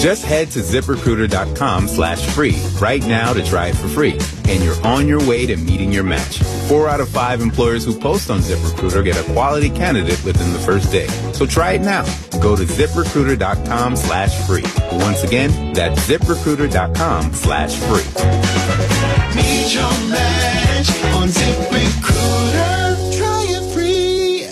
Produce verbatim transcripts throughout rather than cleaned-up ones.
Just head to ZipRecruiter.com slash free right now to try it for free. And you're on your way to meeting your match. Four out of five employers who post on ZipRecruiter get a quality candidate within the first day. So try it now. Go to ZipRecruiter.com slash free. Once again, that's ZipRecruiter.com slash free. Meet your match on ZipRecruiter. Try it free.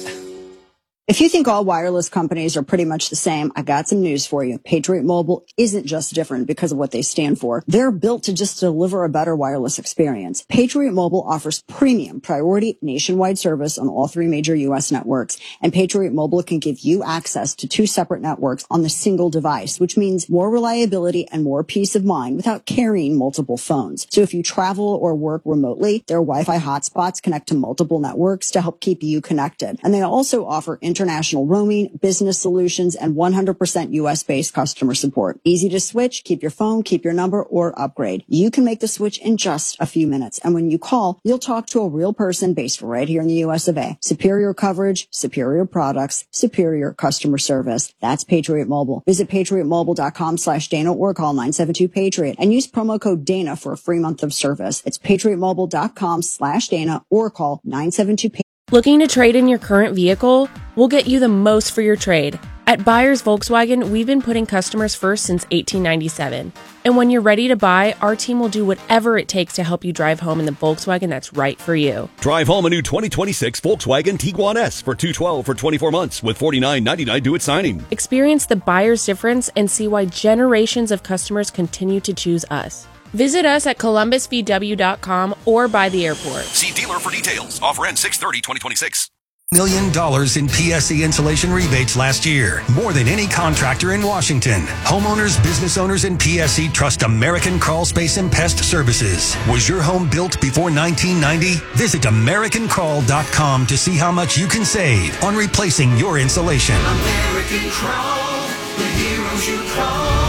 If you think all wireless companies are pretty much the same, I got some news for you. Patriot Mobile isn't just different because of what they stand for. They're built to just deliver a better wireless experience. Patriot Mobile offers premium priority nationwide service on all three major U S networks. And Patriot Mobile can give you access to two separate networks on the single device, which means more reliability and more peace of mind without carrying multiple phones. So if you travel or work remotely, their Wi-Fi hotspots connect to multiple networks to help keep you connected. And they also offer international roaming, business solutions, and one hundred percent U S-based customer support. Easy to switch, keep your phone, keep your number, or upgrade. You can make the switch in just a few minutes. And when you call, you'll talk to a real person based right here in the U S of A. Superior coverage, superior products, superior customer service. That's Patriot Mobile. Visit patriotmobile.com slash Dana or call nine seven two Patriot and use promo code Dana for a free month of service. It's patriotmobile.com slash Dana or call nine seven two Patriot. Looking to trade in your current vehicle? We'll get you the most for your trade. At Buyers Volkswagen, we've been putting customers first since eighteen ninety-seven. And when you're ready to buy, our team will do whatever it takes to help you drive home in the Volkswagen that's right for you. Drive home a new twenty twenty-six Volkswagen Tiguan S for two hundred twelve dollars for twenty-four months with forty-nine ninety-nine due at signing. Experience the buyer's difference and see why generations of customers continue to choose us. Visit us at columbus v w dot com or by the airport. See dealer for details. Offer ends six thirty twenty twenty-six. Million dollars in P S E insulation rebates last year. More than any contractor in Washington. Homeowners, business owners, and P S E trust American Crawl Space and Pest Services. Was your home built before nineteen ninety? Visit American Crawl dot com to see how much you can save on replacing your insulation. American Crawl, the heroes you call.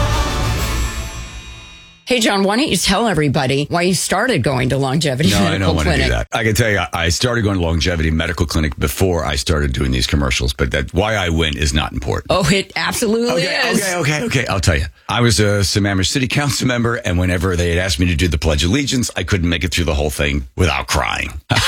Hey, John, why don't you tell everybody why you started going to Longevity no, Medical I don't want Clinic? to do that. I can tell you, I started going to Longevity Medical Clinic before I started doing these commercials, but that why I went is not important. Oh, it absolutely okay, is. Okay, okay, okay. I'll tell you. I was a Sammamish City Council member, and whenever they had asked me to do the Pledge of Allegiance, I couldn't make it through the whole thing without crying.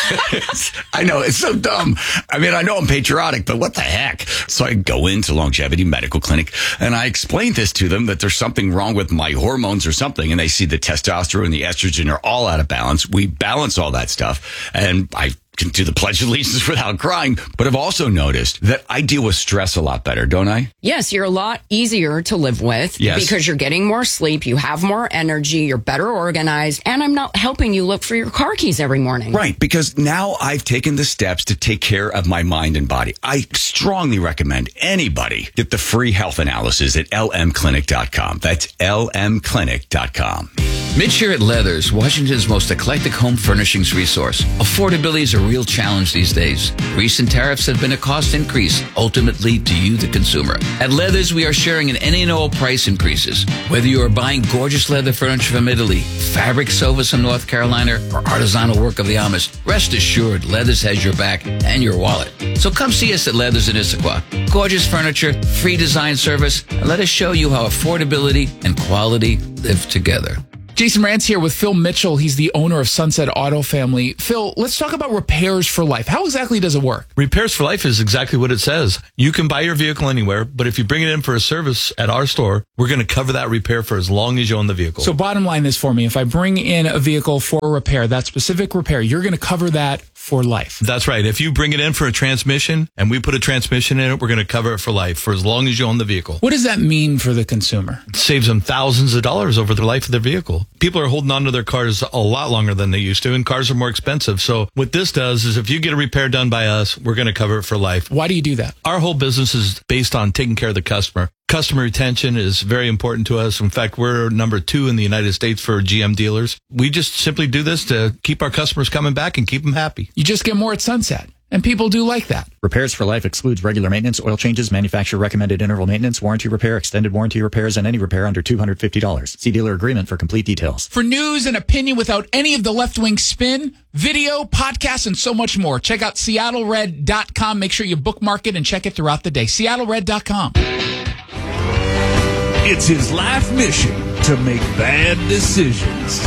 I know, it's so dumb. I mean, I know I'm patriotic, but what the heck? So I go into Longevity Medical Clinic, and I explain this to them, that there's something wrong with my hormones or something, and they see the testosterone and the estrogen are all out of balance. We balance all that stuff, and I can do the Pledge of Allegiance without crying. But I've also noticed that I deal with stress a lot better, don't I? Yes, you're a lot easier to live with yes. because you're getting more sleep, you have more energy, you're better organized, and I'm not helping you look for your car keys every morning. Right, because now I've taken the steps to take care of my mind and body. I strongly recommend anybody get the free health analysis at L M clinic dot com. That's L M clinic dot com. Mitch here at Leathers, Washington's most eclectic home furnishings resource. Affordability is a real challenge these days. Recent tariffs have been a cost increase, ultimately to you, the consumer. At Leathers, we are sharing in any and all price increases. Whether you are buying gorgeous leather furniture from Italy, fabric sofas from North Carolina, or artisanal work of the Amish, rest assured Leathers has your back and your wallet. So come see us at Leathers in Issaquah. Gorgeous furniture, free design service, and let us show you how affordability and quality live together. Jason Rantz here with Phil Mitchell. He's the owner of Sunset Auto Family. Phil, let's talk about Repairs for Life. How exactly does it work? Repairs for Life is exactly what it says. You can buy your vehicle anywhere, but if you bring it in for a service at our store, we're going to cover that repair for as long as you own the vehicle. So bottom line is for me, if I bring in a vehicle for a repair, that specific repair, you're going to cover that for life. That's right. If you bring it in for a transmission and we put a transmission in it, we're going to cover it for life for as long as you own the vehicle. What does that mean for the consumer? It saves them thousands of dollars over the life of their vehicle. People are holding on to their cars a lot longer than they used to, and cars are more expensive. So what this does is if you get a repair done by us, we're going to cover it for life. Why do you do that? Our whole business is based on taking care of the customer. Customer retention is very important to us. In fact, we're number two in the United States for G M dealers. We just simply do this to keep our customers coming back and keep them happy. You just get more at Sunset. And people do like that. Repairs for Life excludes regular maintenance, oil changes, manufacturer recommended interval maintenance, warranty repair, extended warranty repairs, and any repair under two hundred fifty dollars. See dealer agreement for complete details. For news and opinion without any of the left-wing spin, video, podcasts, and so much more, check out Seattle Red dot com. Make sure you bookmark it and check it throughout the day. Seattle Red dot com. It's his life mission to make bad decisions.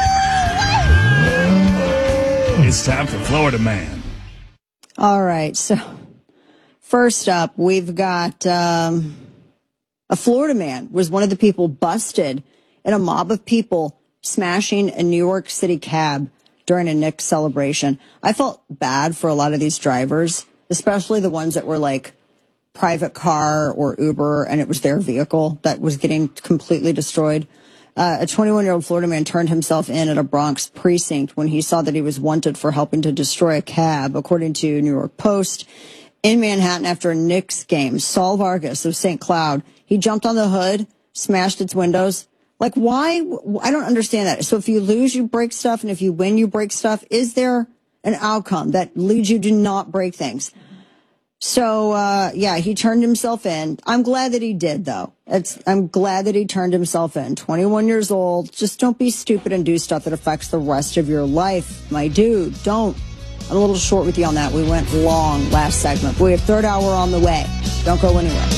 It's time for Florida Man. All right. So first up, we've got um, a Florida man was one of the people busted in a mob of people smashing a New York City cab during a Knicks celebration. I felt bad for a lot of these drivers, especially the ones that were like private car or Uber, and it was their vehicle that was getting completely destroyed. Uh, a twenty-one-year-old Florida man turned himself in at a Bronx precinct when he saw that he was wanted for helping to destroy a cab, according to New York Post. In Manhattan after a Knicks game, Saul Vargas of Saint Cloud, he jumped on the hood, smashed its windows. Like, why? I don't understand that. So if you lose, you break stuff, and if you win, you break stuff. Is there an outcome that leads you to not break things? So, uh, yeah, he turned himself in. I'm glad that he did, though. It's, I'm glad that he turned himself in. twenty-one years old. Just don't be stupid and do stuff that affects the rest of your life. My dude, don't. I'm a little short with you on that. We went long last segment. We have third hour on the way. Don't go anywhere.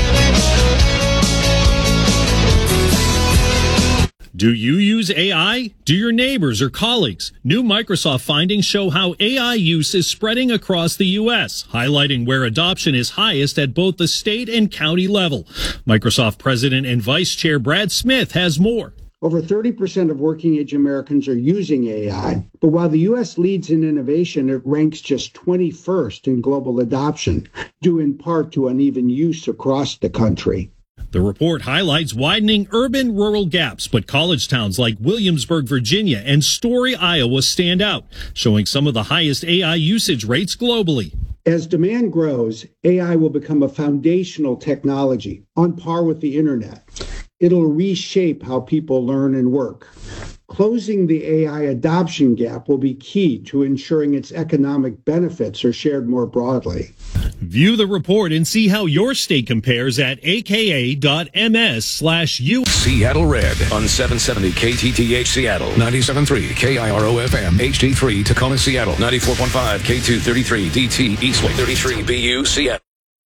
Do you use A I? Do your neighbors or colleagues? New Microsoft findings show how A I use is spreading across the U S, highlighting where adoption is highest at both the state and county level. Microsoft President and Vice Chair Brad Smith has more. Over thirty percent of working-age Americans are using A I, but while the U S leads in innovation, it ranks just twenty-first in global adoption, due in part to uneven use across the country. The report highlights widening urban-rural gaps, but college towns like Williamsburg, Virginia, and Story, Iowa stand out, showing some of the highest A I usage rates globally. As demand grows, A I will become a foundational technology, on par with the internet. It'll reshape how people learn and work. Closing the A I adoption gap will be key to ensuring its economic benefits are shared more broadly. View the report and see how your state compares at aka.ms slash U. Seattle Red on seven seventy K T T H Seattle, ninety-seven point three K I R O F M, H D three Tacoma Seattle, ninety-four point five K two thirty-three D T Eastway, thirty-three B U Seattle.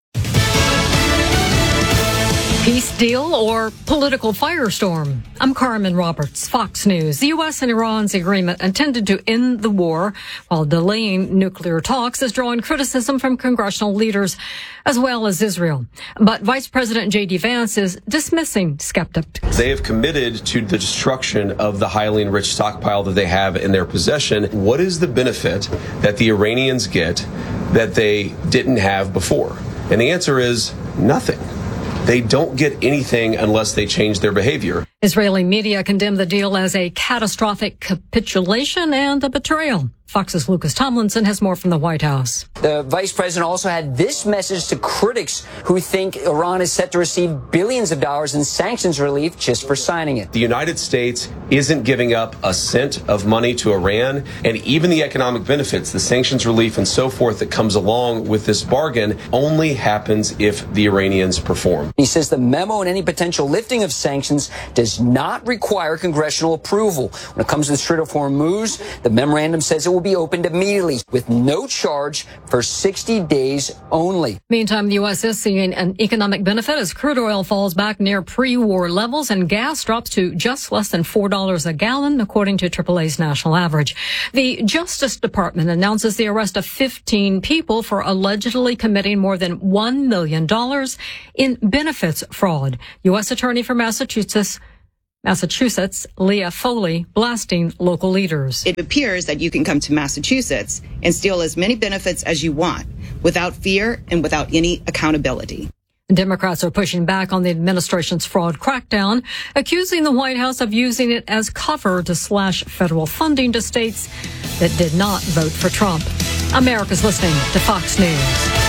Peace deal or political firestorm? I'm Carmen Roberts, Fox News. The U S and Iran's agreement intended to end the war while delaying nuclear talks is drawing criticism from congressional leaders as well as Israel. But Vice President J D Vance is dismissing skeptics. They have committed to the destruction of the highly enriched stockpile that they have in their possession. What is the benefit that the Iranians get that they didn't have before? And the answer is nothing. They don't get anything unless they change their behavior. Israeli media condemned the deal as a catastrophic capitulation and a betrayal. Fox's Lucas Tomlinson has more from the White House. The vice president also had this message to critics who think Iran is set to receive billions of dollars in sanctions relief just for signing it. The United States isn't giving up a cent of money to Iran, and even the economic benefits, the sanctions relief and so forth that comes along with this bargain only happens if the Iranians perform. He says the memo and any potential lifting of sanctions does not require congressional approval. When it comes to the Strait of Hormuz, the memorandum says it will be opened immediately with no charge for sixty days only. Meantime, the U S is seeing an economic benefit as crude oil falls back near pre-war levels and gas drops to just less than four dollars a gallon, according to triple A's national average. The Justice Department announces the arrest of fifteen people for allegedly committing more than one million dollars in benefits fraud. U S Attorney for Massachusetts Massachusetts, Leah Foley, blasting local leaders. It appears that you can come to Massachusetts and steal as many benefits as you want without fear and without any accountability. Democrats are pushing back on the administration's fraud crackdown, accusing the White House of using it as cover to slash federal funding to states that did not vote for Trump. America's listening to Fox News.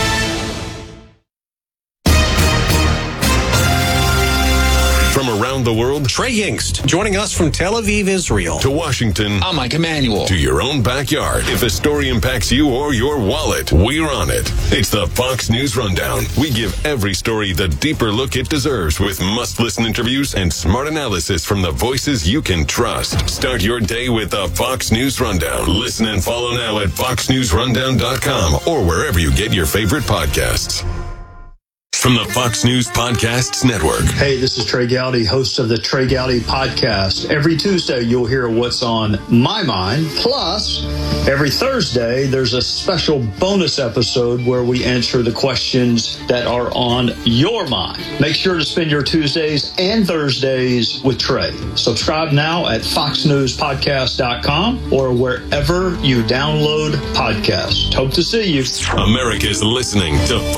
From around the world, Trey Yingst, joining us from Tel Aviv, Israel. To Washington. I'm Mike Emanuel. To your own backyard. If a story impacts you or your wallet, we're on it. It's the Fox News Rundown. We give every story the deeper look it deserves with must-listen interviews and smart analysis from the voices you can trust. Start your day with the Fox News Rundown. Listen and follow now at fox news rundown dot com or wherever you get your favorite podcasts. from the Fox News Podcasts Network. Hey, this is Trey Gowdy, host of the Trey Gowdy Podcast. Every Tuesday, you'll hear what's on my mind. Plus, every Thursday, there's a special bonus episode where we answer the questions that are on your mind. Make sure to spend your Tuesdays and Thursdays with Trey. Subscribe now at fox news podcast dot com or wherever you download podcasts. Hope to see you. America's listening to...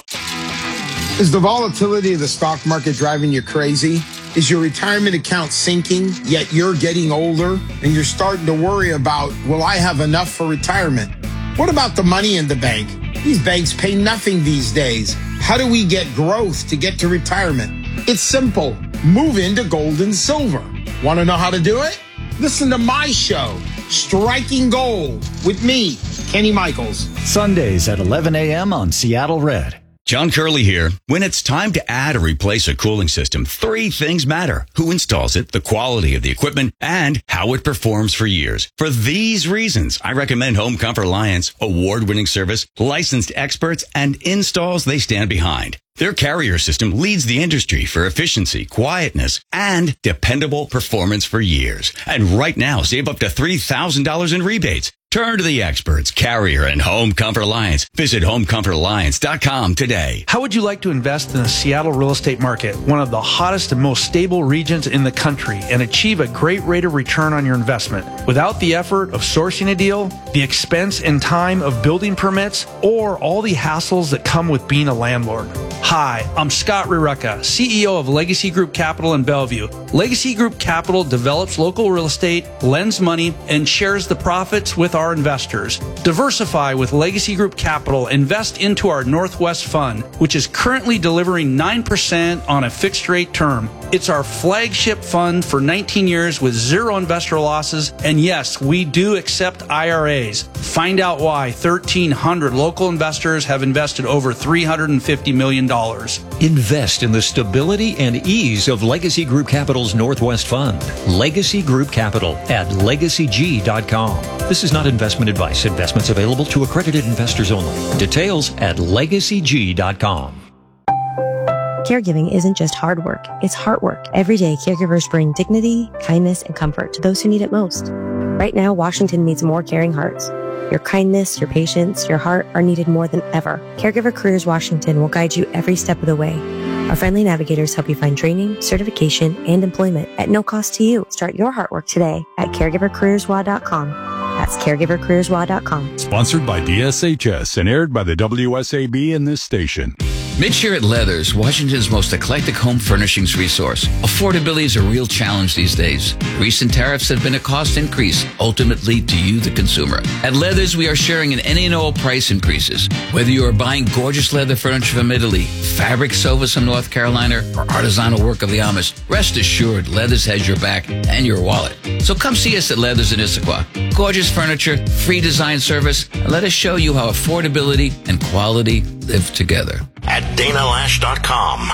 Is the volatility of the stock market driving you crazy? Is your retirement account sinking, yet you're getting older and you're starting to worry about, will I have enough for retirement? What about the money in the bank? These banks pay nothing these days. How do we get growth to get to retirement? It's simple. Move into gold and silver. Want to know how to do it? Listen to my show, Striking Gold, with me, Kenny Michaels. Sundays at eleven a.m. on Seattle Red. John Curley here. When it's time to add or replace a cooling system, three things matter. Who installs it, the quality of the equipment, and how it performs for years. For these reasons, I recommend Home Comfort Alliance, award-winning service, licensed experts, and installs they stand behind. Their carrier system leads the industry for efficiency, quietness, and dependable performance for years. And right now, save up to three thousand dollars in rebates. Turn to the experts, Carrier and Home Comfort Alliance. Visit home comfort alliance dot com today. How would you like to invest in the Seattle real estate market, one of the hottest and most stable regions in the country, and achieve a great rate of return on your investment without the effort of sourcing a deal, the expense and time of building permits, or all the hassles that come with being a landlord? Hi, I'm Scott Rireka, C E O of Legacy Group Capital in Bellevue. Legacy Group Capital develops local real estate, lends money, and shares the profits with our investors. Diversify with Legacy Group Capital. Invest into our Northwest Fund, which is currently delivering nine percent on a fixed rate term. It's our flagship fund for nineteen years with zero investor losses. And yes, we do accept I R As. Find out why thirteen hundred local investors have invested over three hundred fifty million dollars. Invest in the stability and ease of Legacy Group Capital's Northwest Fund. Legacy Group Capital at legacy g dot com. This is not investment advice. Investments available to accredited investors only. Details at legacy g dot com. Caregiving isn't just hard work, it's heart work. Every day, caregivers bring dignity, kindness, and comfort to those who need it most. Right now, Washington needs more caring hearts. Your kindness, your patience, your heart are needed more than ever. Caregiver Careers Washington will guide you every step of the way. Our friendly navigators help you find training, certification, and employment at no cost to you. Start your heart work today at caregiver careers w a dot com. That's caregiver careers w a dot com. Sponsored by D S H S and aired by the W S A B in this station. Mid-Share at Leathers, Washington's most eclectic home furnishings resource. Affordability is a real challenge these days. Recent tariffs have been a cost increase, ultimately to you, the consumer. At Leathers, we are sharing in any and all price increases. Whether you are buying gorgeous leather furniture from Italy, fabric sofas from North Carolina, or artisanal work of the Amish, rest assured Leathers has your back and your wallet. So come see us at Leathers in Issaquah. Gorgeous furniture, free design service, and let us show you how affordability and quality live together. At dana lash dot com.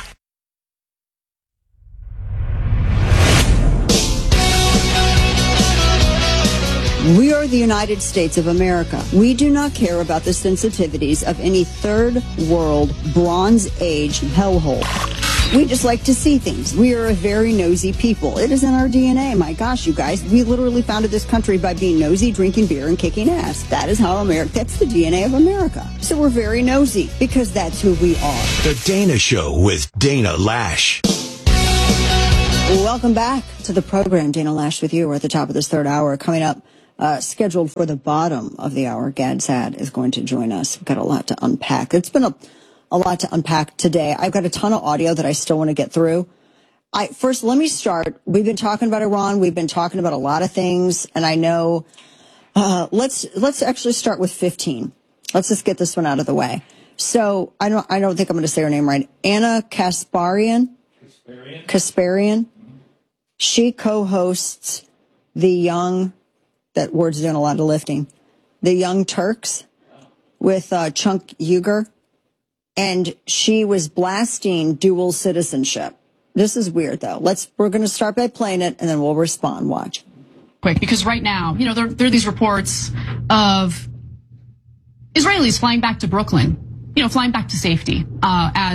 We are the United States of America. We do not care about the sensitivities of any third world Bronze Age hellhole. We just like to see things. We are a very nosy people. It is in our D N A. My gosh, you guys, we literally founded this country by being nosy, drinking beer, and kicking ass. That is how America, that's the D N A of America. So we're very nosy because that's who we are. The Dana Show with Dana Lash. Welcome back to the program. Dana Lash with you. We're at the top of this third hour. Coming up, uh, scheduled for the bottom of the hour, Gad Sad is going to join us. We've got a lot to unpack. It's been a A lot to unpack today. I've got a ton of audio that I still want to get through. I first, let me start. We've been talking about Iran. We've been talking about a lot of things, and I know. Uh, let's let's actually start with fifteen. Let's just get this one out of the way. So I don't I don't think I'm going to say her name right. Anna Kasparian. Kasparian. Kasparian. She co-hosts the Young. That word's doing a lot of lifting. The Young Turks with uh, Chunk Uygur. And she was blasting dual citizenship. This is weird, though. Let's we're going to start by playing it, and then we'll respond. Watch. Quick, because right now, you know, there, there are these reports of Israelis flying back to Brooklyn, you know, flying back to safety uh, as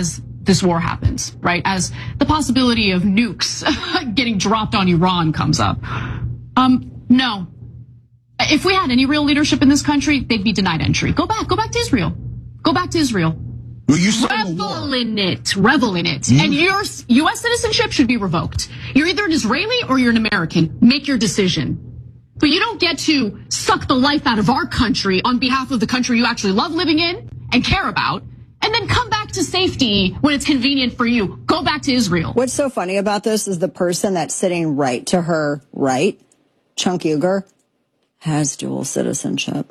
this war happens, right? As the possibility of nukes getting dropped on Iran comes up. Um, no. If we had any real leadership in this country, they'd be denied entry. Go back, go back to Israel. Go back to Israel. Well, you revel in it, revel in it. Mm-hmm. And your U S citizenship should be revoked. You're either an Israeli or you're an American. Make your decision. But you don't get to suck the life out of our country on behalf of the country you actually love living in and care about, and then come back to safety when it's convenient for you. Go back to Israel. What's so funny about this is the person that's sitting right to her right, Chunk Uger, has dual citizenship.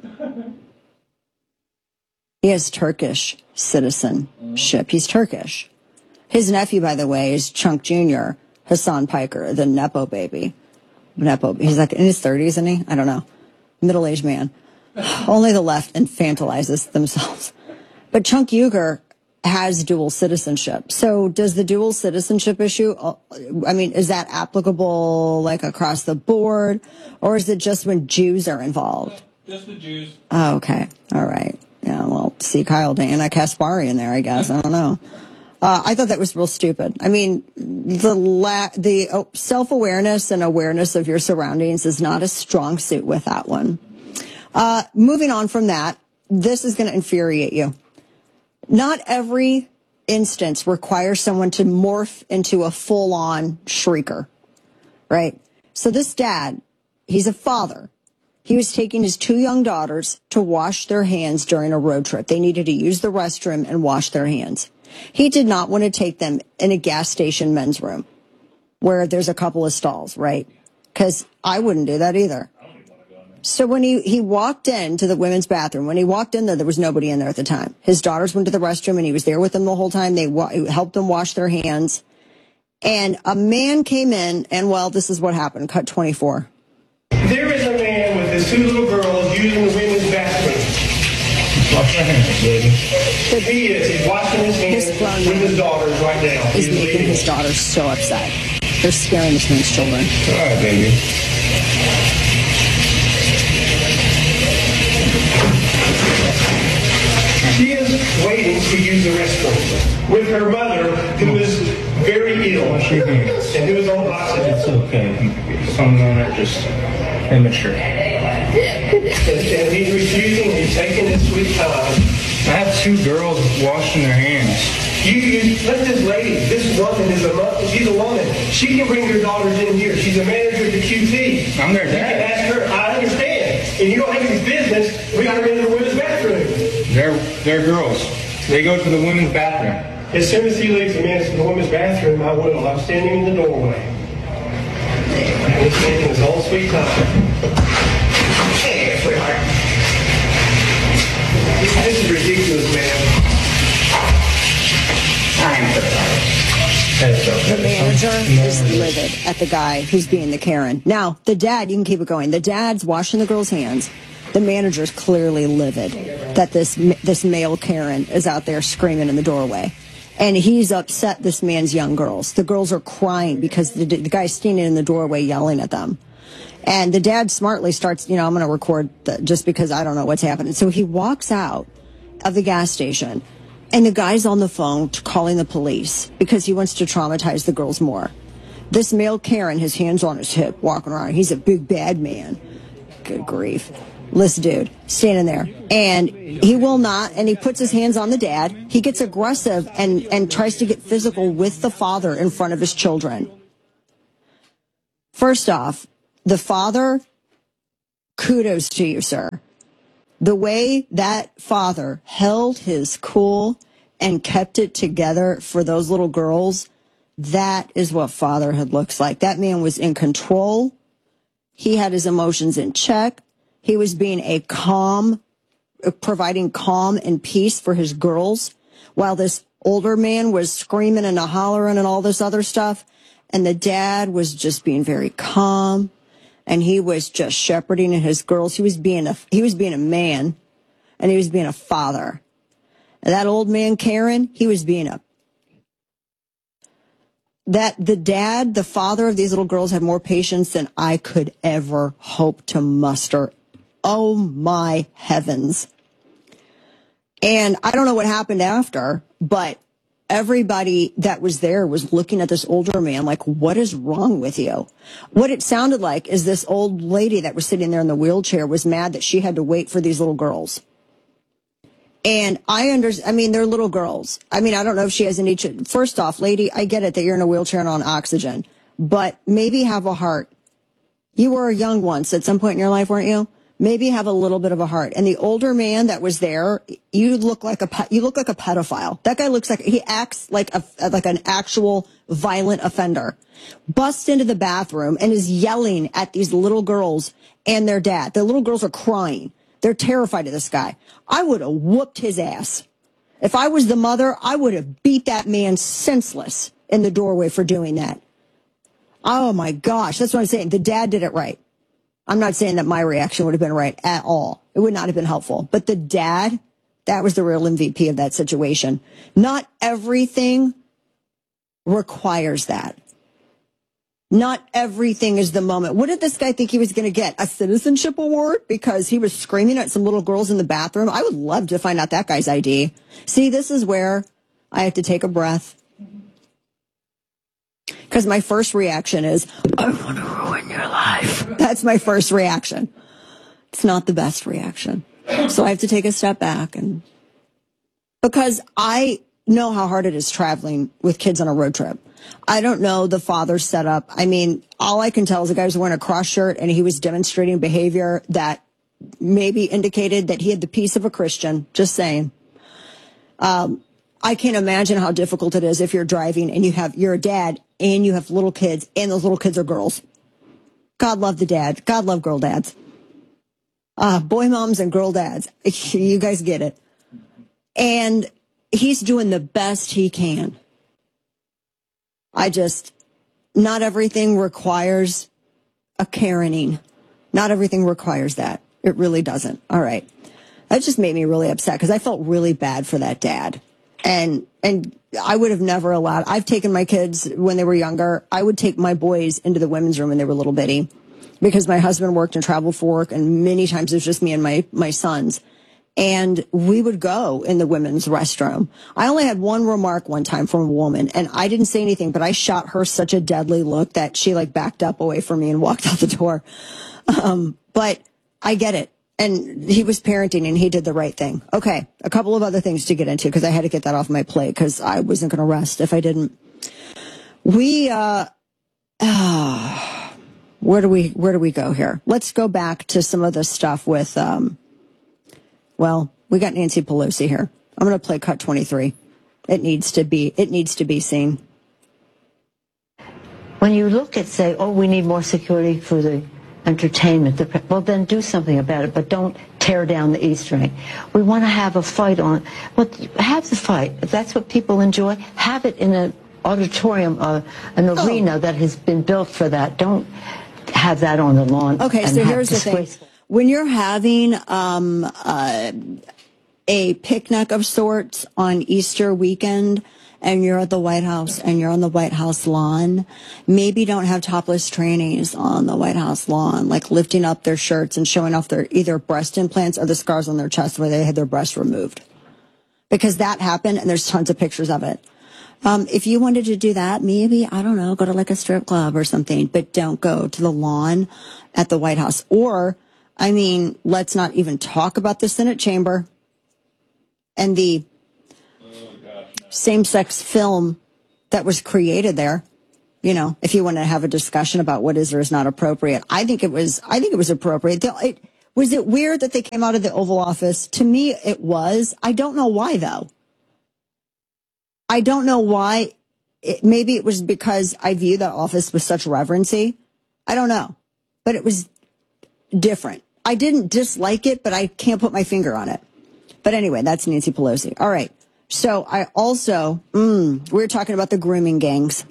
He has Turkish citizenship. He's Turkish. His nephew, by the way, is Chunk Junior, Hassan Piker, the Nepo baby. Nepo, he's like in his thirties, isn't he? I don't know. Middle-aged man. Only the left infantilizes themselves. But Chunk Uger has dual citizenship. So does the dual citizenship issue, I mean, is that applicable like across the board? Or is it just when Jews are involved? Just the Jews. Oh, okay. All right. Yeah, well, see Kyle Dana Kaspari in there, I guess. I don't know. Uh, I thought that was real stupid. I mean, the la- the oh, self-awareness and awareness of your surroundings is not a strong suit with that one. Uh, moving on from that, this is going to infuriate you. Not every instance requires someone to morph into a full-on shrieker, right? So this dad, he's a father. He was taking his two young daughters to wash their hands during a road trip. They needed to use the restroom and wash their hands. He did not want to take them in a gas station men's room where there's a couple of stalls, right? Because I wouldn't do that either. So when he, he walked into the women's bathroom, when he walked in there, there was nobody in there at the time. His daughters went to the restroom and he was there with them the whole time. They wa- helped them wash their hands. And a man came in and, well, this is what happened. Cut twenty-four. There is a man with his two little girls using the women's bathroom. Wash your hands, baby. He is. He's washing his hands with his daughters right now. He's making his daughters so upset. They're scaring this man's children. All right, baby. She is waiting to use the restroom with her mother, who is very ill and who is on oxygen. It's okay. Something on it, just immature. And he's refusing. He's taking his sweet time. I have two girls washing their hands. You, you let this lady, this woman is a mother. She's a woman. She can bring her daughters in here. She's a manager at the Q T. I'm their dad. You can ask her. I understand. And you don't have any business. We got her in the women's bathroom. They're they're girls. They go to the women's bathroom. As soon as he leaves the men's the women's bathroom, I will. I'm standing in the doorway. And he's taking his own sweet time. Hey, sweetheart. This is ridiculous, man. I'm The manager is livid at the guy who's being the Karen. Now, the dad, you can keep it going. The dad's washing the girl's hands. The manager's clearly livid that this this male Karen is out there screaming in the doorway. And he's upset this man's young girls. The girls are crying because the, the guy's standing in the doorway yelling at them. And the dad smartly starts, you know, I'm going to record the, just because I don't know what's happening. So he walks out of the gas station, and the guy's on the phone calling the police because he wants to traumatize the girls more. This male Karen, his hands on his hip, walking around. He's a big, bad man. Good grief. This dude standing there, and he will not, and he puts his hands on the dad. He gets aggressive and, and tries to get physical with the father in front of his children. First off, the father, kudos to you, sir. The way that father held his cool and kept it together for those little girls, that is what fatherhood looks like. That man was in control. He had his emotions in check. He was being a calm, providing calm and peace for his girls, while this older man was screaming and hollering and all this other stuff. And the dad was just being very calm, and he was just shepherding his girls. He was being a, he was being a man, and he was being a father. And that old man, Karen, he was being a, that the dad, the father of these little girls had more patience than I could ever hope to muster. Oh my heavens. And I don't know what happened after, but everybody that was there was looking at this older man like, what is wrong with you? What it sounded like is this old lady that was sitting there in the wheelchair was mad that she had to wait for these little girls. And I understand, I mean, they're little girls. I mean, I don't know if she has any, ch- first off, lady, I get it that you're in a wheelchair and on oxygen, but maybe have a heart. You were young once at some point in your life, weren't you? Maybe have a little bit of a heart. And the older man that was there, you look like a, you look like a pedophile. That guy looks like, he acts like a, like an actual violent offender. Busts into the bathroom and is yelling at these little girls and their dad. The little girls are crying. They're terrified of this guy. I would have whooped his ass. If I was the mother, I would have beat that man senseless in the doorway for doing that. Oh my gosh, that's what I'm saying. The dad did it right. I'm not saying that my reaction would have been right at all. It would not have been helpful. But the dad, that was the real M V P of that situation. Not everything requires that. Not everything is the moment. What did this guy think he was going to get? A citizenship award because he was screaming at some little girls in the bathroom? I would love to find out that guy's I D. See, this is where I have to take a breath. Because my first reaction is, I want to ruin your life. That's my first reaction. It's not the best reaction. So I have to take a step back. And because I know how hard it is traveling with kids on a road trip. I don't know the father's setup. I mean, all I can tell is the guy was wearing a cross shirt and he was demonstrating behavior that maybe indicated that he had the peace of a Christian. Just saying. Um, I can't imagine how difficult it is if you're driving and you have, you're a dad and you have little kids and those little kids are girls. God love the dad. God love girl dads. Uh, boy moms and girl dads. You guys get it. And he's doing the best he can. I just, not everything requires a Karening. Not everything requires that. It really doesn't. All right. That just made me really upset because I felt really bad for that dad. And, and I would have never allowed, I've taken my kids when they were younger. I would take my boys into the women's room when they were little bitty because my husband worked and traveled for work. And many times it was just me and my, my sons. And we would go in the women's restroom. I only had one remark one time from a woman, and I didn't say anything, but I shot her such a deadly look that she like backed up away from me and walked out the door. Um, but I get it. And he was parenting and he did the right thing. Okay. A couple of other things to get into because I had to get that off my plate because I wasn't going to rest if I didn't. We, uh, uh, where do we, where do we go here? Let's go back to some of the stuff with, um, well, we got Nancy Pelosi here. I'm going to play cut twenty-three. It needs to be, it needs to be seen. When you look at, say, oh, we need more security for the entertainment, the, well, then do something about it, but don't tear down the East Wing. We want to have a fight on, well, have the fight. If that's what people enjoy, have it in an auditorium, uh, an oh. arena that has been built for that. Don't have that on the lawn. Okay, so here's the thing. When you're having um, uh, a picnic of sorts on Easter weekend and you're at the White House and you're on the White House lawn, maybe don't have topless trannies on the White House lawn, like lifting up their shirts and showing off their either breast implants or the scars on their chest where they had their breasts removed. Because that happened and there's tons of pictures of it. Um, if you wanted to do that, maybe, I don't know, go to like a strip club or something, but don't go to the lawn at the White House. Or, I mean, let's not even talk about the Senate chamber and the same-sex film that was created there. You know, if you want to have a discussion about what is or is not appropriate, I think it was. I think it was appropriate. It, was it weird that they came out of the Oval Office? To me, it was. I don't know why, though. I don't know why. It, maybe it was because I view that office with such reverency. I don't know, but it was different. I didn't dislike it, but I can't put my finger on it. But anyway, that's Nancy Pelosi. All right. So I also, mm, we were talking about the grooming gangs.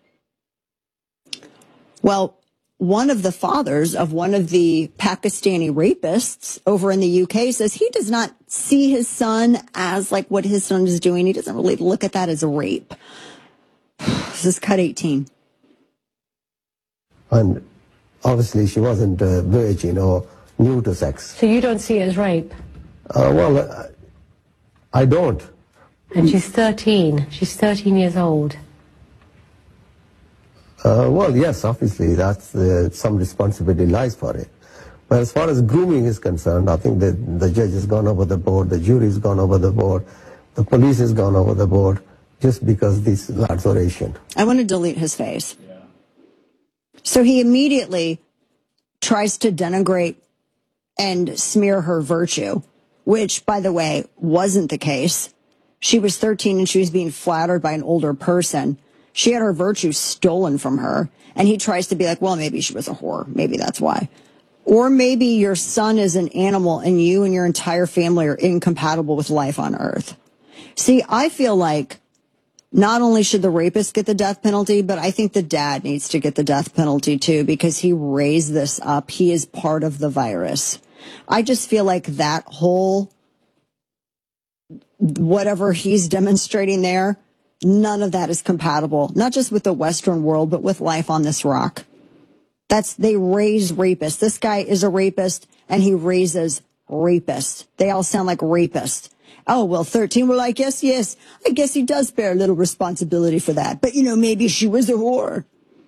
Well, one of the fathers of one of the Pakistani rapists over in the U K says he does not see his son as like what his son is doing. He doesn't really look at that as a rape. This is cut eighteen. And obviously she wasn't a virgin or new to sex. So you don't see it as rape? Uh, well, uh, I don't. And she's thirteen. She's thirteen years old. Uh, well, yes, obviously, that's uh, some responsibility lies for it. But as far as grooming is concerned, I think that the judge has gone over the board, the jury's gone over the board, the police has gone over the board, just because these lads are Asian. I want to delete his face. Yeah. So he immediately tries to denigrate and smear her virtue, which, by the way, wasn't the case. She was thirteen and she was being flattered by an older person. She had her virtue stolen from her. And he tries to be like, well, maybe she was a whore. Maybe that's why. Or maybe your son is an animal and you and your entire family are incompatible with life on earth. See, I feel like not only should the rapist get the death penalty, but I think the dad needs to get the death penalty too, because he raised this up. He is part of the virus. I just feel like that whole, whatever he's demonstrating there, none of that is compatible, not just with the Western world, but with life on this rock. That's, they raise rapists. This guy is a rapist and he raises rapists. They all sound like rapists. Oh, well, thirteen, well, I guess, yes, I guess he does bear a little responsibility for that. But, you know, maybe she was a whore.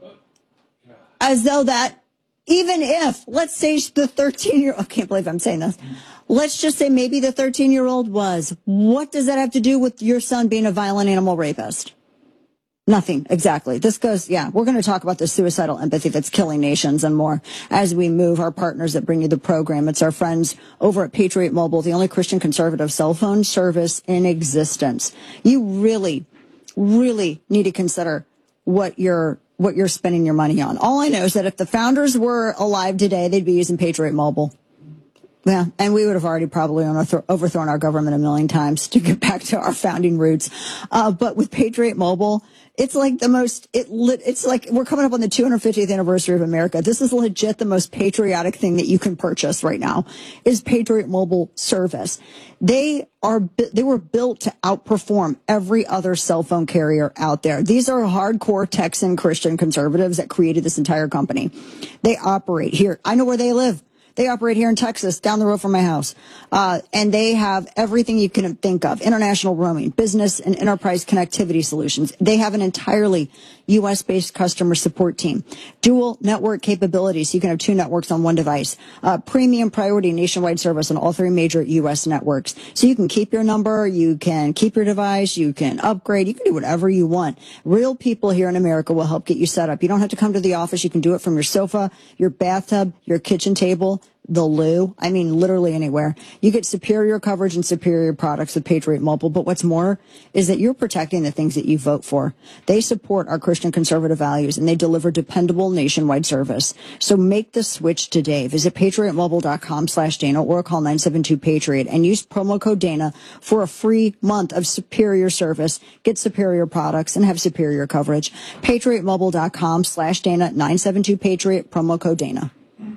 As though that, even if, let's say the thirteen-year-old, I can't believe I'm saying this. Let's just say maybe the thirteen-year-old was. What does that have to do with your son being a violent animal rapist? Nothing, exactly. This goes, yeah, we're going to talk about the suicidal empathy that's killing nations and more as we move our partners that bring you the program. It's our friends over at Patriot Mobile, the only Christian conservative cell phone service in existence. You really, really need to consider what you're, what you're spending your money on. All I know is that if the founders were alive today, they'd be using Patriot Mobile. Yeah, and we would have already probably overthrown our government a million times to get back to our founding roots. Uh, but with Patriot Mobile, it's like the most, it lit, it's like we're coming up on the two hundred fiftieth anniversary of America. This is legit the most patriotic thing that you can purchase right now is Patriot Mobile service. They are, they were built to outperform every other cell phone carrier out there. These are hardcore Texan Christian conservatives that created this entire company. They operate here. I know where they live. They operate here in Texas, down the road from my house. Uh, and they have everything you can think of. International roaming, business and enterprise connectivity solutions. They have an entirely U S-based customer support team. Dual network capabilities, so you can have two networks on one device. Uh, premium priority nationwide service on all three major U S networks. So you can keep your number, you can keep your device, you can upgrade, you can do whatever you want. Real people here in America will help get you set up. You don't have to come to the office. You can do it from your sofa, your bathtub, your kitchen table, the loo. I mean, literally anywhere. You get superior coverage and superior products with Patriot Mobile. But what's more is that you're protecting the things that you vote for. They support our Christian conservative values and they deliver dependable nationwide service. So make the switch today. Visit patriotmobile.com slash Dana or call nine seven two Patriot and use promo code Dana for a free month of superior service. Get superior products and have superior coverage. patriotmobile.com slash Dana, nine seven two Patriot, promo code Dana.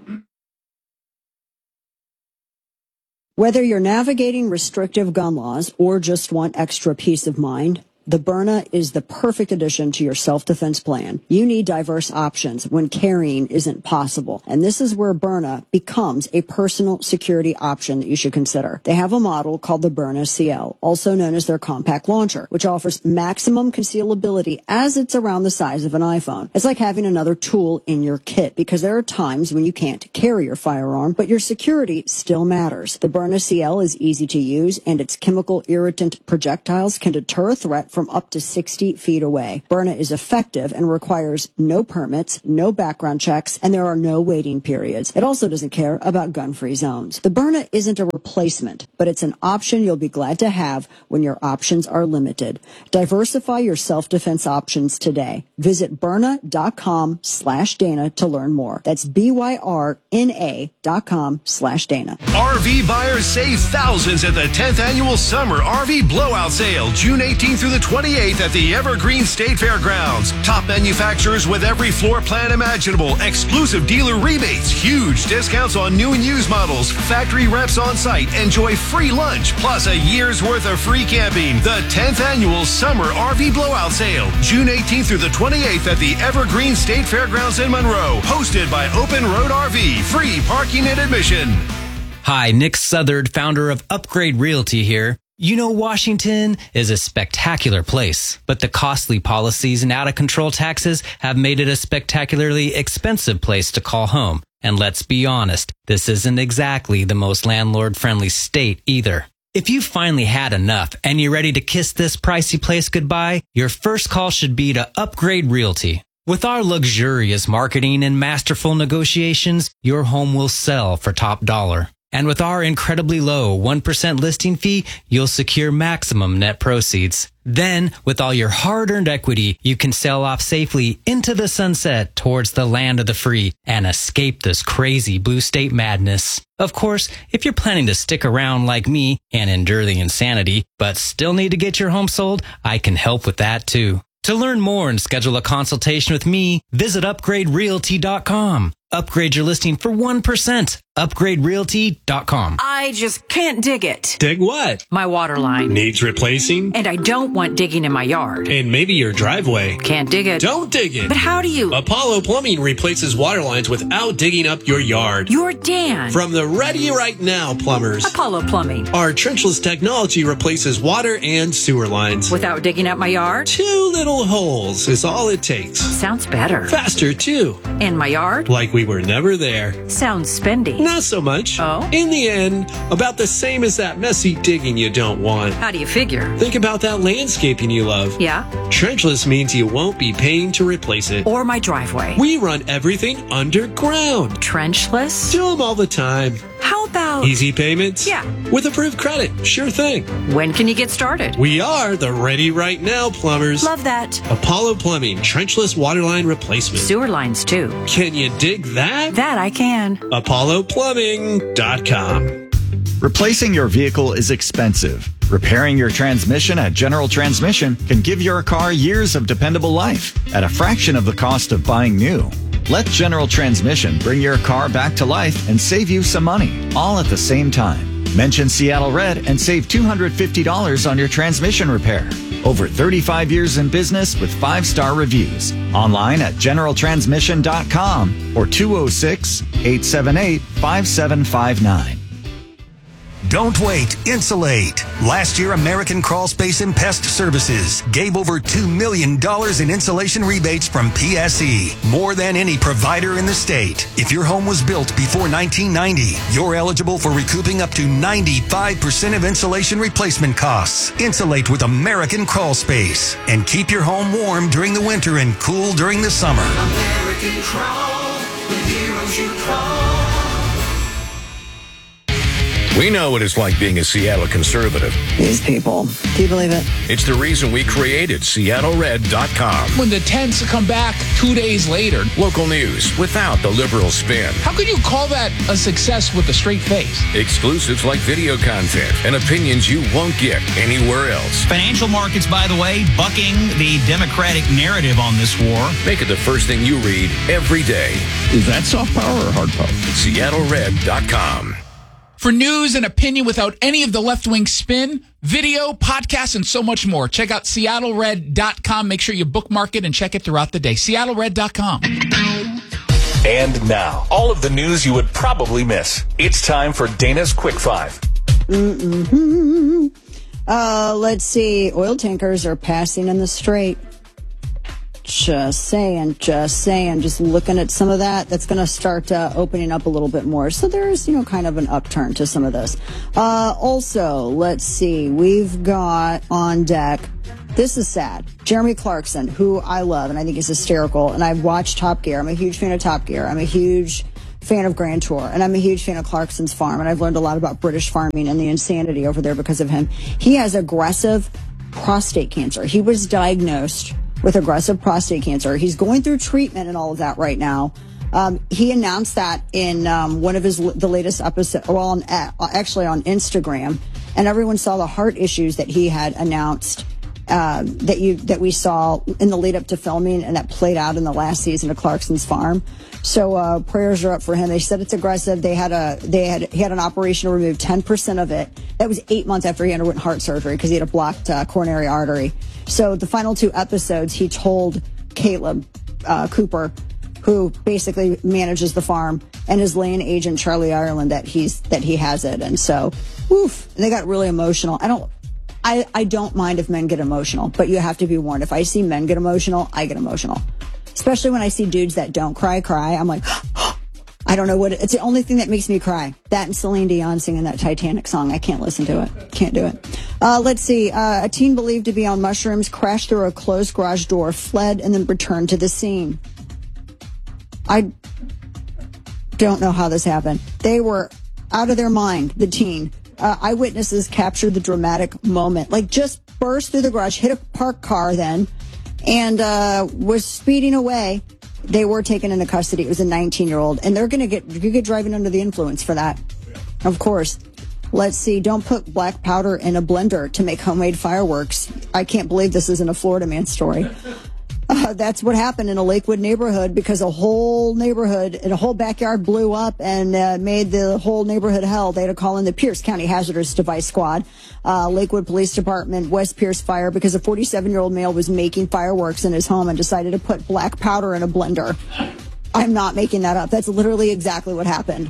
Whether you're navigating restrictive gun laws or just want extra peace of mind, the Byrna is the perfect addition to your self-defense plan. You need diverse options when carrying isn't possible. And this is where Byrna becomes a personal security option that you should consider. They have a model called the Byrna C L, also known as their compact launcher, which offers maximum concealability as it's around the size of an iPhone. It's like having another tool in your kit because there are times when you can't carry your firearm, but your security still matters. The Byrna C L is easy to use and its chemical irritant projectiles can deter a threat from up to sixty feet away. Byrna is effective and requires no permits, no background checks, and there are no waiting periods. It also doesn't care about gun-free zones. The Byrna isn't a replacement, but it's an option you'll be glad to have when your options are limited. Diversify your self-defense options today. Visit Byrna.com slash Dana to learn more. That's B-Y-R-N-A dot com slash Dana. R V buyers save thousands at the tenth Annual Summer R V Blowout Sale, June eighteenth through the twenty-eighth at the Evergreen State Fairgrounds. Top manufacturers with every floor plan imaginable, exclusive dealer rebates, huge discounts on new and used models, factory reps on site, enjoy free lunch, plus a year's worth of free camping. The tenth Annual Summer R V Blowout Sale, June eighteenth through the twenty-eighth at the Evergreen State Fairgrounds in Monroe. Hosted by Open Road R V. Free parking and admission. Hi, Nick Southard, founder of Upgrade Realty here. You know, Washington is a spectacular place, but the costly policies and out-of-control taxes have made it a spectacularly expensive place to call home. And let's be honest, this isn't exactly the most landlord-friendly state either. If you've finally had enough and you're ready to kiss this pricey place goodbye, your first call should be to Upgrade Realty. With our luxurious marketing and masterful negotiations, your home will sell for top dollar. And with our incredibly low one percent listing fee, you'll secure maximum net proceeds. Then, with all your hard-earned equity, you can sail off safely into the sunset towards the land of the free and escape this crazy blue state madness. Of course, if you're planning to stick around like me and endure the insanity, but still need to get your home sold, I can help with that too. To learn more and schedule a consultation with me, visit upgrade realty dot com. Upgrade your listing for one percent. upgrade realty dot com. I just can't dig it. Dig what? My water line. Needs replacing? And I don't want digging in my yard. And maybe your driveway. Can't dig it. Don't dig it. But how do you? Apollo Plumbing replaces water lines without digging up your yard. You're Dan. From the Ready Right Now plumbers. Apollo Plumbing. Our trenchless technology replaces water and sewer lines. Without digging up my yard? Two little holes is all it takes. Sounds better. Faster, too. And my yard? Like we were never there. Sounds spendy. Not so much. Oh? In the end, about the same as that messy digging you don't want. How do you figure? Think about that landscaping you love. Yeah? Trenchless means you won't be paying to replace it. Or my driveway. We run everything underground. Trenchless? Do them all the time. How about... Easy payments? Yeah. With approved credit. Sure thing. When can you get started? We are the Ready Right Now plumbers. Love that. Apollo Plumbing, trenchless waterline replacement. Sewer lines, too. Can you dig that? That I can. apollo plumbing dot com. Replacing your vehicle is expensive. Repairing your transmission at General Transmission can give your car years of dependable life at a fraction of the cost of buying new. Let General Transmission bring your car back to life and save you some money, all at the same time. Mention Seattle Red and save two hundred fifty dollars on your transmission repair. Over thirty-five years in business with five-star reviews. Online at general transmission dot com or two oh six, eight seven eight, five seven five nine. Don't wait. Insulate. Last year, American Crawl Space and Pest Services gave over two million dollars in insulation rebates from P S E, more than any provider in the state. If your home was built before nineteen ninety, you're eligible for recouping up to ninety-five percent of insulation replacement costs. Insulate with American Crawl Space and keep your home warm during the winter and cool during the summer. American Crawl, the heroes you call. We know what it's like being a Seattle conservative. These people. Do you believe it? It's the reason we created Seattle Red dot com. When the tents come back two days later. Local news without the liberal spin. How could you call that a success with a straight face? Exclusives like video content and opinions you won't get anywhere else. Financial markets, by the way, bucking the Democratic narrative on this war. Make it the first thing you read every day. Is that soft power or hard power? Seattle Red dot com. For news and opinion without any of the left-wing spin, video, podcasts, and so much more, check out Seattle Red dot com. Make sure you bookmark it and check it throughout the day. Seattle Red dot com. And now, all of the news you would probably miss. It's time for Dana's Quick Five. Mm-hmm. Uh, let's see. Oil tankers are passing in the strait. Just saying, just saying, just looking at some of that, that's going to start uh, opening up a little bit more. So there's, you know, kind of an upturn to some of this. Uh, also, let's see, we've got on deck, this is sad, Jeremy Clarkson, who I love and I think is hysterical. And I've watched Top Gear. I'm a huge fan of Top Gear. I'm a huge fan of Grand Tour, and I'm a huge fan of Clarkson's farm. And I've learned a lot about British farming and the insanity over there because of him. He has aggressive prostate cancer. He was diagnosed with aggressive prostate cancer. He's going through treatment and all of that right now. Um, he announced that in um, one of his the latest episodes, well, on, uh, actually on Instagram, and everyone saw the heart issues that he had announced uh, that you that we saw in the lead up to filming, and that played out in the last season of Clarkson's Farm. So uh, prayers are up for him. They said it's aggressive. They had a they had he had an operation to remove ten percent of it. That was eight months after he underwent heart surgery because he had a blocked uh, coronary artery. So the final two episodes, he told Caleb uh, Cooper, who basically manages the farm, and his land agent Charlie Ireland that he's that he has it. And so, woof, they got really emotional. I don't. I, I don't mind if men get emotional, but you have to be warned. If I see men get emotional, I get emotional. Especially when I see dudes that don't cry, cry. I'm like, I don't know what, it, it's the only thing that makes me cry. That and Celine Dion singing that Titanic song. I can't listen to it. Can't do it. Uh, let's see. Uh, a teen believed to be on mushrooms crashed through a closed garage door, fled, and then returned to the scene. I don't know how this happened. They were out of their mind, the teen. Uh, eyewitnesses captured the dramatic moment. Like, just burst through the garage, hit a parked car then, and uh, was speeding away. They were taken into custody. It was a nineteen-year-old, and they're going to get you get driving under the influence for that, of course. Let's see. Don't put black powder in a blender to make homemade fireworks. I can't believe this isn't a Florida man story. Uh, that's what happened in a Lakewood neighborhood because a whole neighborhood and a whole backyard blew up and uh, made the whole neighborhood hell. They had to call in the Pierce County Hazardous Device Squad, uh, Lakewood Police Department, West Pierce Fire, because a forty-seven-year-old male was making fireworks in his home and decided to put black powder in a blender. I'm not making that up. That's literally exactly what happened.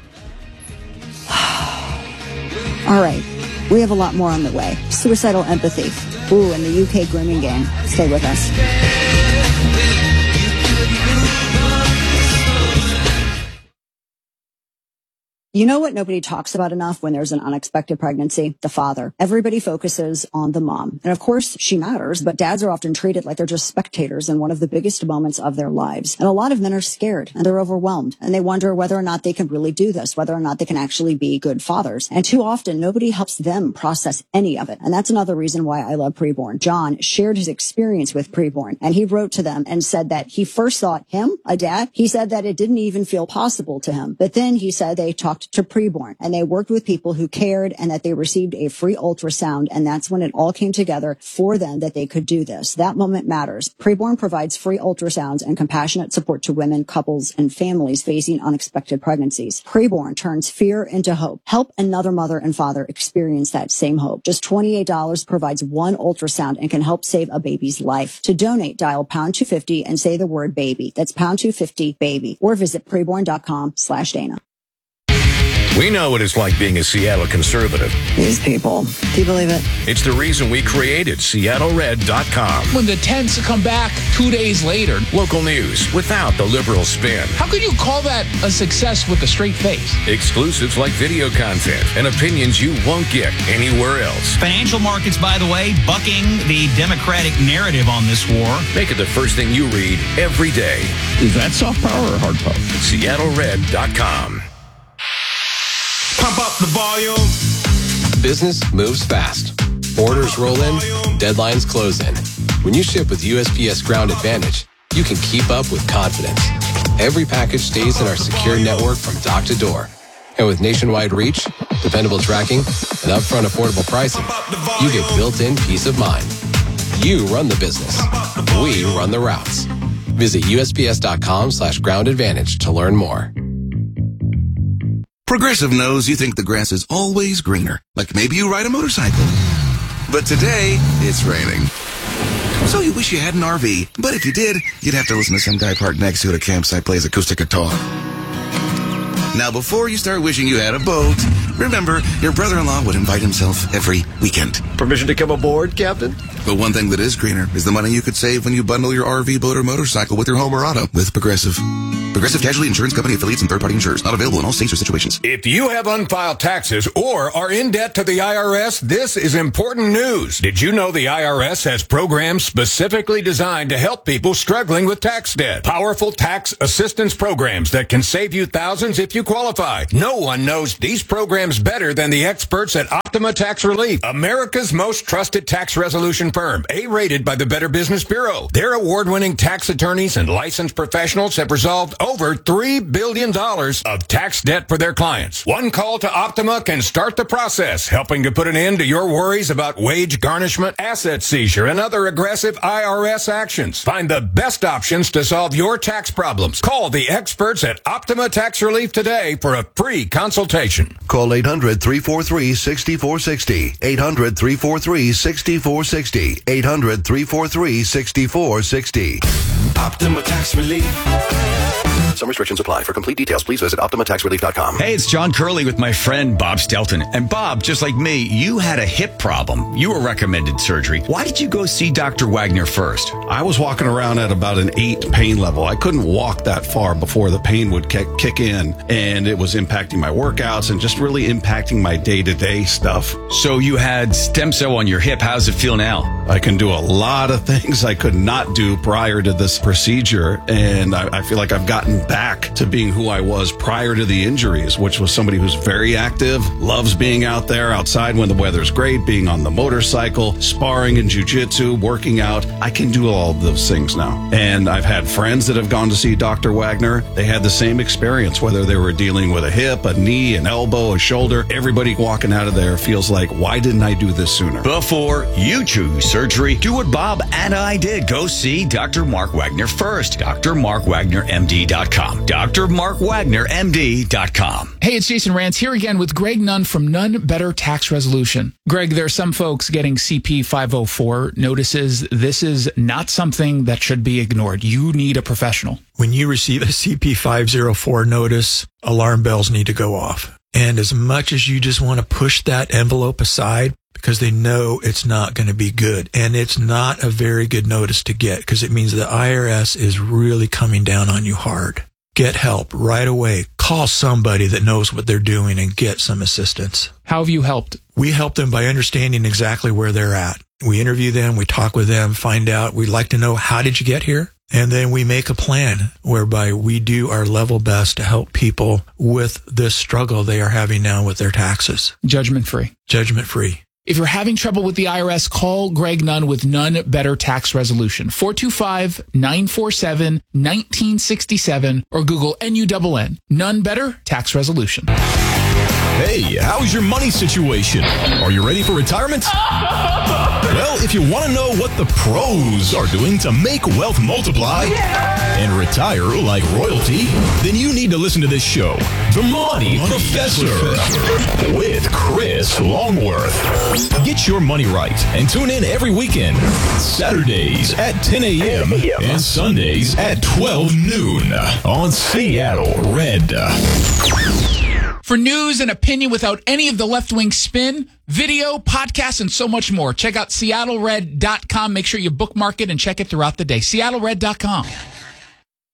All right. We have a lot more on the way. Suicidal empathy. Ooh, and the U K grooming gang. Stay with us. You know what nobody talks about enough when there's an unexpected pregnancy? The father. Everybody focuses on the mom. And of course, she matters, but dads are often treated like they're just spectators in one of the biggest moments of their lives. And a lot of men are scared and they're overwhelmed and they wonder whether or not they can really do this, whether or not they can actually be good fathers. And too often, nobody helps them process any of it. And that's another reason why I love Preborn. John shared his experience with Preborn and he wrote to them and said that he first thought him, a dad, he said that it didn't even feel possible to him. But then he said they talked to Preborn and they worked with people who cared and that they received a free ultrasound. And that's when it all came together for them that they could do this. That moment matters. Preborn provides free ultrasounds and compassionate support to women, couples, and families facing unexpected pregnancies. Preborn turns fear into hope. Help another mother and father experience that same hope. Just twenty-eight dollars provides one ultrasound and can help save a baby's life. To donate, dial pound two fifty and say the word baby. That's pound two fifty baby or visit preborn.com slash Dana. We know what it's like being a Seattle conservative. These people. Do you believe it? It's the reason we created Seattle Red dot com. When the tents come back two days later. Local news without the liberal spin. How could you call that a success with a straight face? Exclusives like video content and opinions you won't get anywhere else. Financial markets, by the way, bucking the Democratic narrative on this war. Make it the first thing you read every day. Is that soft power or hard power? Seattle Red dot com. Pump up the volume. Business moves fast. Orders roll in, deadlines close in. When you ship with U S P S Ground Advantage, you can keep up with confidence. Every package stays in our secure network from dock to door. And with nationwide reach, dependable tracking, and upfront affordable pricing, you get built-in peace of mind. You run the business. We run the routes. Visit USPS.com slash ground advantage to learn more. Progressive knows you think the grass is always greener, like maybe you ride a motorcycle. But today, it's raining. So you wish you had an R V, but if you did, you'd have to listen to some guy parked next to you at a campsite plays acoustic guitar. Now, before you start wishing you had a boat, remember, your brother-in-law would invite himself every weekend. Permission to come aboard, Captain? But one thing that is greener is the money you could save when you bundle your R V, boat, or motorcycle with your home or auto with Progressive. Progressive Casualty Insurance Company affiliates and third-party insurers. Not available in all states or situations. If you have unfiled taxes or are in debt to the I R S, this is important news. Did you know the I R S has programs specifically designed to help people struggling with tax debt? Powerful tax assistance programs that can save you thousands if you qualify. No one knows these programs better than the experts at Optima Tax Relief, America's most trusted tax resolution firm, A-rated by the Better Business Bureau. Their award-winning tax attorneys and licensed professionals have resolved over three billion dollars of tax debt for their clients. One call to Optima can start the process, helping to put an end to your worries about wage garnishment, asset seizure, and other aggressive I R S actions. Find the best options to solve your tax problems. Call the experts at Optima Tax Relief today for a free consultation. Call eight hundred, three four three, six four six zero. eight hundred, three four three, six four six zero. eight hundred, three four three, six four six zero. Optima Tax Relief. Some restrictions apply. For complete details, please visit Optima Tax Relief dot com. Hey, it's John Curley with my friend Bob Stelton. And Bob, just like me, you had a hip problem. You were recommended surgery. Why did you go see Doctor Wagner first? I was walking around at about an eight pain level. I couldn't walk that far before the pain would kick, kick in, and it was impacting my workouts and just really impacting my day-to-day stuff. So you had stem cell on your hip. How does it feel now? I can do a lot of things I could not do prior to this procedure, and I, I feel like I've gotten back to being who I was prior to the injuries, which was somebody who's very active, loves being out there outside when the weather's great, being on the motorcycle, sparring in jiu-jitsu, working out. I can do all of those things now. And I've had friends that have gone to see Doctor Wagner. They had the same experience, whether they were dealing with a hip, a knee, an elbow, a shoulder. Everybody walking out of there feels like, why didn't I do this sooner? Before you choose surgery, do what Bob and I did. Go see Doctor Mark Wagner first. D R Mark Wagner M D dot com. D R Mark Wagner M D dot com. Hey, it's Jason Rantz here again with Greg Nunn from Nunn Better Tax Resolution. Greg, there are some folks getting C P five oh four notices. This is not something that should be ignored. You need a professional. When you receive a C P five oh four notice, alarm bells need to go off. And as much as you just want to push that envelope aside, because they know it's not going to be good. And it's not a very good notice to get, because it means the I R S is really coming down on you hard. Get help right away. Call somebody that knows what they're doing and get some assistance. How have you helped? We help them by understanding exactly where they're at. We interview them, we talk with them, find out. We'd like to know, how did you get here? And then we make a plan whereby we do our level best to help people with this struggle they are having now with their taxes. Judgment free. Judgment free. If you're having trouble with the I R S, call Greg Nunn with Nunn Better Tax Resolution. four two five, nine four seven, one nine six seven or Google N U N N. Nunn Better Tax Resolution. Hey, how's your money situation? Are you ready for retirement? Well, if you want to know what the pros are doing to make wealth multiply yeah. and retire like royalty, then you need to listen to this show, The Money, money Professor, Professor, with Chris Longworth. Get your money right and tune in every weekend, Saturdays at ten a.m. and Sundays at twelve noon on Seattle Red. For news and opinion without any of the left-wing spin, video, podcasts, and so much more, check out Seattle Red dot com. Make sure you bookmark it and check it throughout the day. Seattle Red dot com.